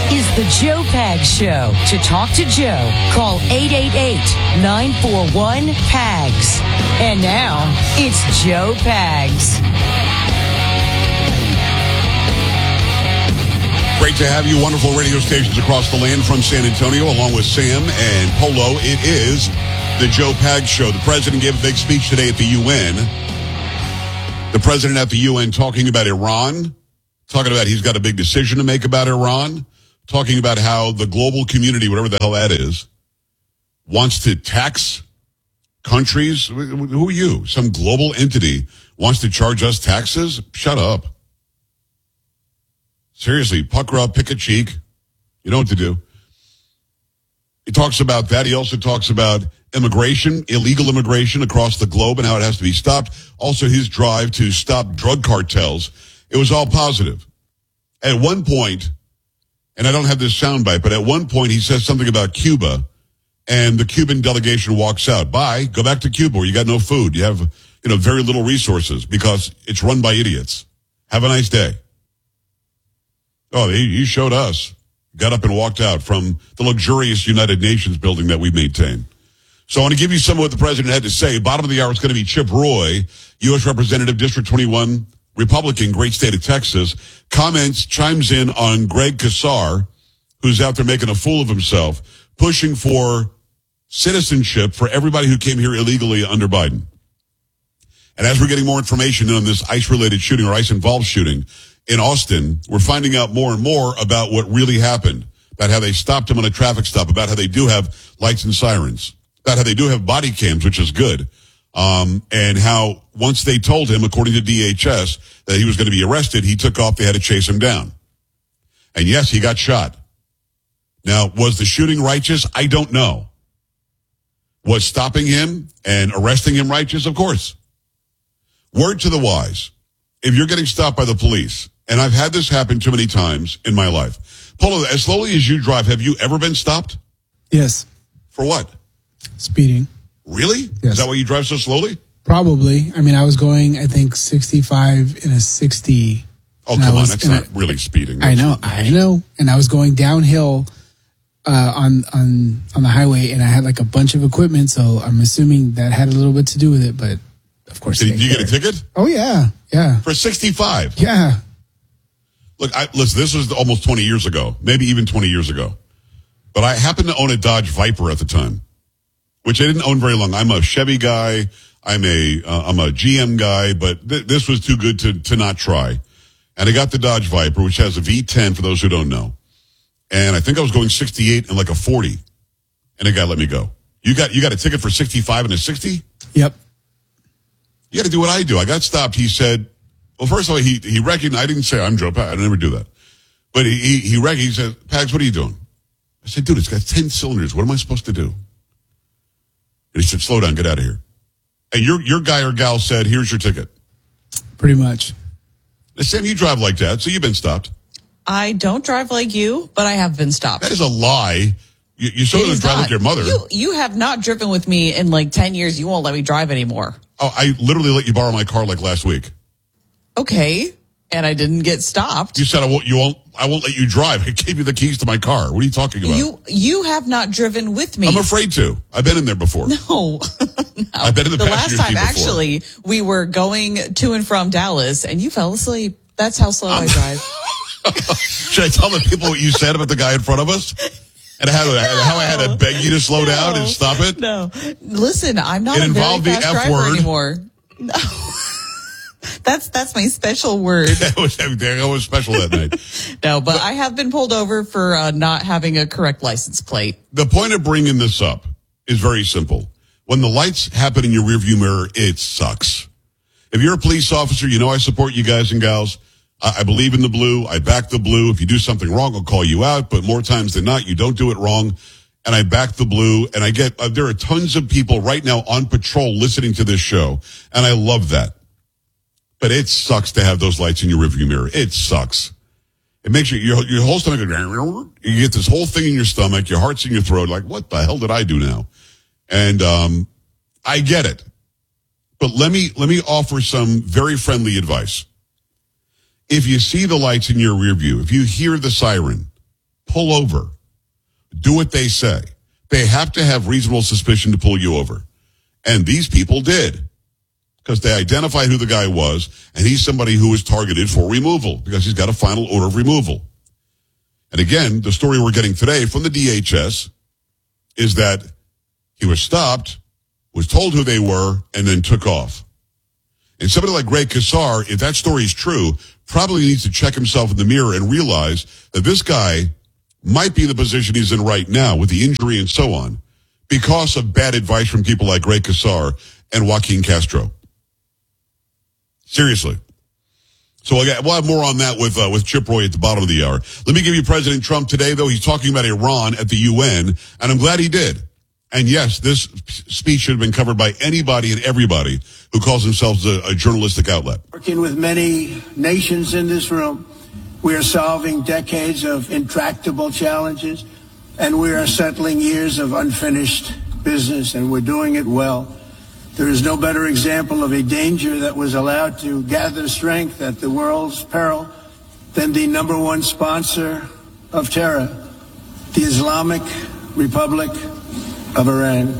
is the Joe Pags Show. To talk to Joe, call 888-941-PAGS. And now, it's Joe Pags. Great to have you. Wonderful radio stations across the land from San Antonio, along with Sam and Polo. It is the Joe Pags Show. The president gave a big speech today at the UN. The president at the UN talking about Iran, talking about he's got a big decision to make about Iran, talking about how the global community, whatever the hell that is, wants to tax countries. Who are you? Some global entity wants to charge us taxes? Shut up. Seriously, pucker up, pick a cheek. You know what to do. He talks about that. He also talks about immigration, illegal immigration across the globe and how it has to be stopped. Also, his drive to stop drug cartels. It was all positive. At one point, and I don't have this soundbite, but at one point he says something about Cuba, and the Cuban delegation walks out. Bye. Go back to Cuba where you got no food. You have, very little resources because it's run by idiots. Have a nice day. Oh, he showed us. Got up and walked out from the luxurious United Nations building that we maintain. So I want to give you some of what the president had to say. Bottom of the hour is going to be Chip Roy, U.S. Representative, District 21, Republican, great state of Texas. Chimes in on Greg Casar, who's out there making a fool of himself, pushing for citizenship for everybody who came here illegally under Biden. And as we're getting more information on this ICE-related shooting or ICE-involved shooting in Austin, we're finding out more and more about what really happened, about how they stopped him on a traffic stop, about how they do have lights and sirens, about how they do have body cams, which is good, and how once they told him, according to DHS, that he was going to be arrested, he took off, they had to chase him down. And yes, he got shot. Now, was the shooting righteous? I don't know. Was stopping him and arresting him righteous? Of course. Word to the wise. If you're getting stopped by the police, and I've had this happen too many times in my life. Polo, as slowly as you drive, have you ever been stopped? Yes. For what? Speeding. Really? Yes. Is that why you drive so slowly? Probably. I mean, I was going, I think, 65 in a 60. Oh, come on. That's not really speeding. I know. And I was going downhill on the highway, and I had like a bunch of equipment, so I'm assuming that had a little bit to do with it, but of course. Did you get a ticket? Oh, yeah. Yeah. For 65? Yeah. Look, listen, this was almost 20 years ago, maybe even 20 years ago. But I happened to own a Dodge Viper at the time, which I didn't own very long. I'm a Chevy guy. I'm a GM guy, but this was too good to not try. And I got the Dodge Viper, which has a V10 for those who don't know. And I think I was going 68 and like a 40. And a guy let me go. You got a ticket for 65 and a 60? Yep. You got to do what I do. I got stopped. He said, well, first of all, he recognized, I didn't say I'm Joe Pags. I never do that. But he said, Pags, what are you doing? I said, dude, it's got 10 cylinders. What am I supposed to do? And he said, slow down, get out of here. And your guy or gal said, here's your ticket. Pretty much. Now, Sam, you drive like that, so you've been stopped. I don't drive like you, but I have been stopped. That is a lie. You sort of drive like your mother. You have not driven with me in like 10 years. You won't let me drive anymore. Oh, I literally let you borrow my car like last week. Okay. And I didn't get stopped. You said I won't let you drive. I gave you the keys to my car. What are you talking about? You have not driven with me. I'm afraid to. I've been in there before. No. No. I've been in the last time, before. actually, we were going to and from Dallas, and you fell asleep. That's how slow I drive. Should I tell the people what you said about the guy in front of us? And how I had to beg you to slow down and stop it? No. Listen, I'm not a very fast driver anymore. No. That's my special word. That was special that night. No, but I have been pulled over for not having a correct license plate. The point of bringing this up is very simple. When the lights happen in your rearview mirror, it sucks. If you're a police officer, you know I support you guys and gals. I believe in the blue. I back the blue. If you do something wrong, I'll call you out. But more times than not, you don't do it wrong. And I back the blue. And I get, there are tons of people right now on patrol listening to this show. And I love that. But it sucks to have those lights in your rearview mirror. It sucks. It makes your whole stomach go, you get this whole thing in your stomach, your heart's in your throat, like, what the hell did I do now? And I get it. But let me offer some very friendly advice. If you see the lights in your rear view, if you hear the siren, pull over. Do what they say. They have to have reasonable suspicion to pull you over. And these people did. Because they identified who the guy was, and he's somebody who is targeted for removal because he's got a final order of removal. And again, the story we're getting today from the DHS is that he was stopped, was told who they were, and then took off. And somebody like Greg Casar, if that story is true, probably needs to check himself in the mirror and realize that this guy might be in the position he's in right now with the injury and so on because of bad advice from people like Greg Casar and Joaquin Castro. Seriously. So we'll have more on that with Chip Roy at the bottom of the hour. Let me give you President Trump today, though. He's talking about Iran at the UN, and I'm glad he did. And yes, this speech should have been covered by anybody and everybody who calls themselves a journalistic outlet. Working with many nations in this room, we are solving decades of intractable challenges, and we are settling years of unfinished business, and we're doing it well. There is no better example of a danger that was allowed to gather strength at the world's peril than the number one sponsor of terror, the Islamic Republic of Iran.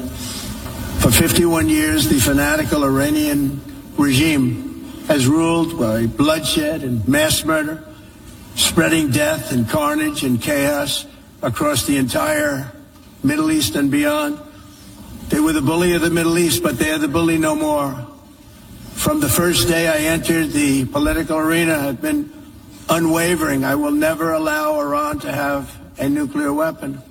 For 51 years, the fanatical Iranian regime has ruled by bloodshed and mass murder, spreading death and carnage and chaos across the entire Middle East and beyond. They were the bully of the Middle East, but they are the bully no more. From the first day I entered the political arena, I've been unwavering. I will never allow Iran to have a nuclear weapon.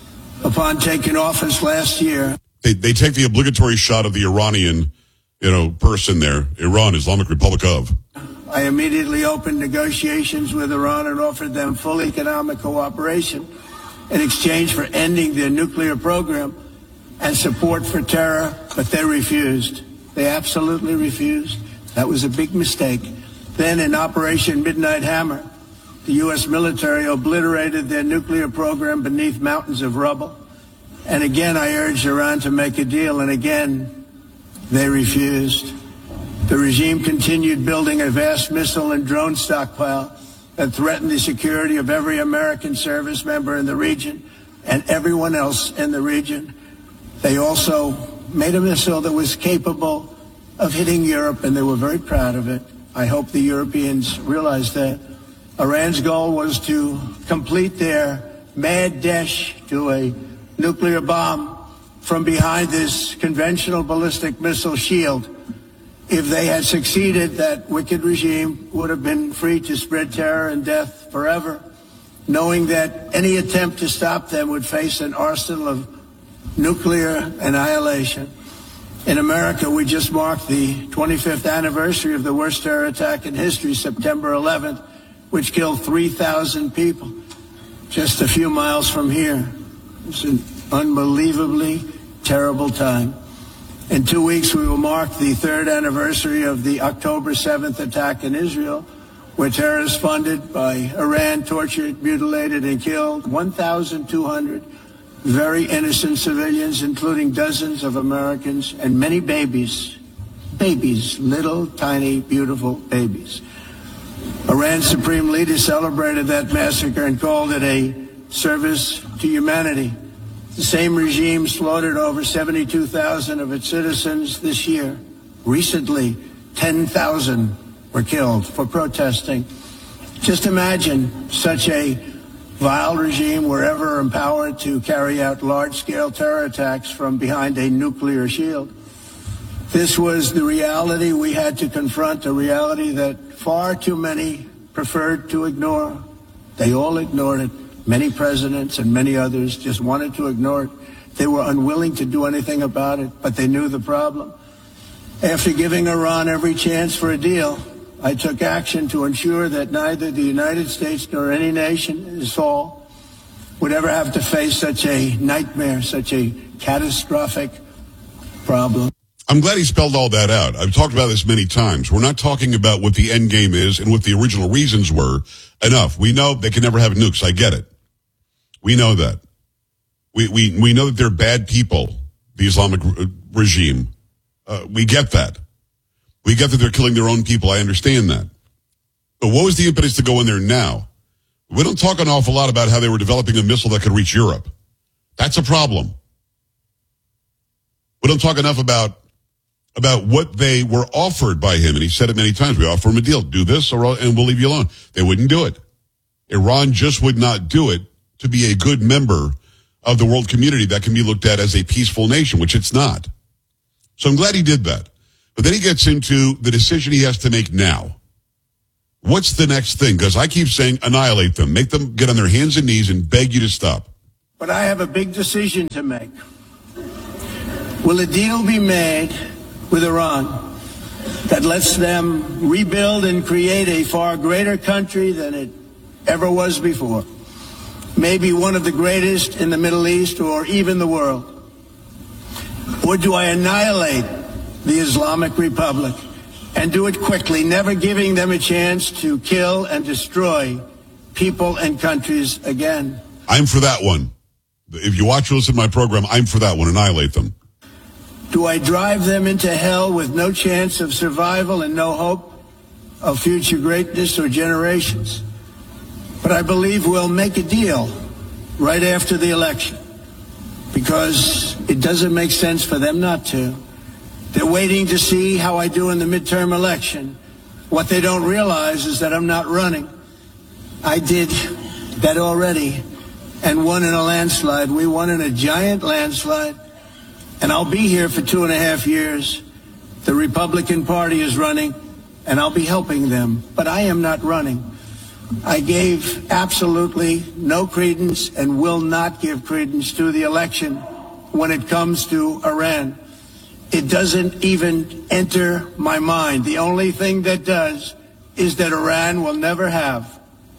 Upon taking office last year, they take the obligatory shot of the Iranian, person there, Iran, Islamic Republic of. I immediately opened negotiations with Iran and offered them full economic cooperation in exchange for ending their nuclear program and support for terror, but they refused. They absolutely refused. That was a big mistake. Then in Operation Midnight Hammer, the U.S. military obliterated their nuclear program beneath mountains of rubble. And again, I urged Iran to make a deal, and again, they refused. The regime continued building a vast missile and drone stockpile that threatened the security of every American service member in the region and everyone else in the region. They also made a missile that was capable of hitting Europe, and they were very proud of it. I hope the Europeans realize that. Iran's goal was to complete their mad dash to a nuclear bomb from behind this conventional ballistic missile shield. If they had succeeded, that wicked regime would have been free to spread terror and death forever, knowing that any attempt to stop them would face an arsenal of nuclear annihilation. In America, we just marked the 25th anniversary of the worst terror attack in history, September 11th, which killed 3,000 people just a few miles from here. It's an unbelievably terrible time. In 2 weeks, we will mark the third anniversary of the October 7th attack in Israel, where terrorists funded by Iran tortured, mutilated, and killed 1,200 very innocent civilians, including dozens of Americans and many babies, little, tiny, beautiful babies. Iran's supreme leader celebrated that massacre and called it a service to humanity. The same regime slaughtered over 72,000 of its citizens this year. Recently, 10,000 were killed for protesting. Just imagine such a vile regime were ever empowered to carry out large-scale terror attacks from behind a nuclear shield. This was the reality we had to confront, a reality that far too many preferred to ignore. They all ignored it. Many presidents and many others just wanted to ignore it. They were unwilling to do anything about it, but they knew the problem. After giving Iran every chance for a deal, I took action to ensure that neither the United States nor any nation in Saul would ever have to face such a nightmare, such a catastrophic problem. I'm glad he spelled all that out. I've talked about this many times. We're not talking about what the end game is and what the original reasons were. Enough. We know they can never have nukes. I get it. We know that. We know that they're bad people, the Islamic regime. We get that. We get that they're killing their own people. I understand that. But what was the impetus to go in there now We don't talk an awful lot about how they were developing a missile that could reach Europe. That's a problem. We don't talk enough about what they were offered by him. And he said it many times. We offer him a deal. Do this and we'll leave you alone. They wouldn't do it. Iran just would not do it to be a good member of the world community that can be looked at as a peaceful nation, which it's not. So I'm glad he did that. But then he gets into the decision he has to make now. What's the next thing? Because I keep saying annihilate them. Make them get on their hands and knees and beg you to stop. But I have a big decision to make. Will a deal be made with Iran that lets them rebuild and create a far greater country than it ever was before? Maybe one of the greatest in the Middle East or even the world? Or do I annihilate the Islamic Republic and do it quickly, never giving them a chance to kill and destroy people and countries again? I'm for that one. If you watch or listen to my program, I'm for that one. Annihilate them. Do I drive them into hell with no chance of survival and no hope of future greatness or generations? But I believe we'll make a deal right after the election, because it doesn't make sense for them not to. They're waiting to see how I do in the midterm election. What they don't realize is that I'm not running. I did that already and won in a landslide. We won in a giant landslide. And I'll be here for 2.5 years. The Republican Party is running, and I'll be helping them. But I am not running. I gave absolutely no credence and will not give credence to the election when it comes to Iran. It doesn't even enter my mind. The only thing that does is that Iran will never have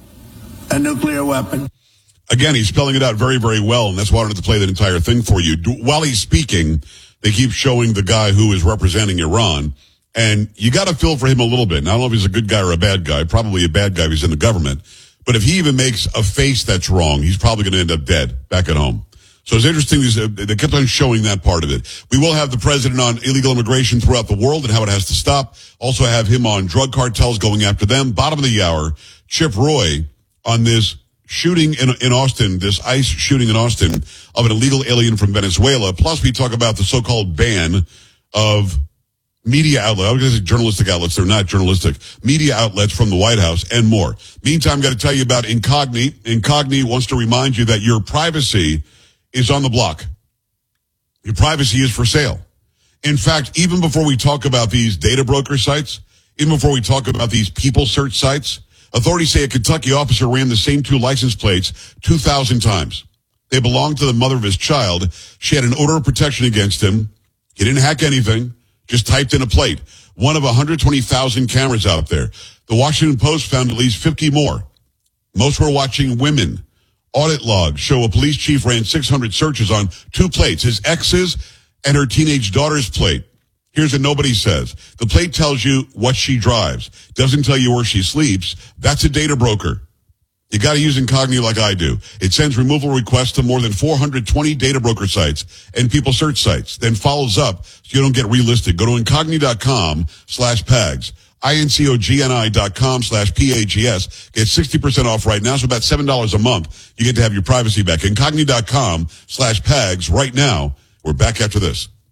a nuclear weapon. Again, he's spelling it out very, very well, and that's why I wanted to play that entire thing for you. While he's speaking, they keep showing the guy who is representing Iran, and you got to feel for him a little bit. Now, I don't know if he's a good guy or a bad guy. Probably a bad guy if he's in the government. But if he even makes a face that's wrong, he's probably going to end up dead back at home. So it's interesting. They kept on showing that part of it. We will have the president on illegal immigration throughout the world and how it has to stop. Also have him on drug cartels going after them. Bottom of the hour, Chip Roy on this shooting in Austin, this ICE shooting in Austin of an illegal alien from Venezuela. Plus, we talk about the so-called ban of media outlets. I was going to say journalistic outlets. They're not journalistic. Media outlets from the White House and more. Meantime, got to tell you about Incogni. Incogni wants to remind you that your privacy is on the block. Your privacy is for sale. In fact, even before we talk about these data broker sites, even before we talk about these people search sites, authorities say a Kentucky officer ran the same 2 license plates 2,000 times. They belonged to the mother of his child. She had an order of protection against him. He didn't hack anything, just typed in a plate. One of 120,000 cameras out there. The Washington Post found at least 50 more. Most were watching women. Audit logs show a police chief ran 600 searches on 2 plates, his ex's and her teenage daughter's plate. Here's what nobody says. The plate tells you what she drives. Doesn't tell you where she sleeps. That's a data broker. You got to use Incogni like I do. It sends removal requests to more than 420 data broker sites and people search sites, then follows up so you don't get relisted. Go to Incogni.com/PAGS. INCOGNI.com/PAGS. Get 60% off right now. So about $7 a month. You get to have your privacy back. Incogni.com/PAGS right now. We're back after this.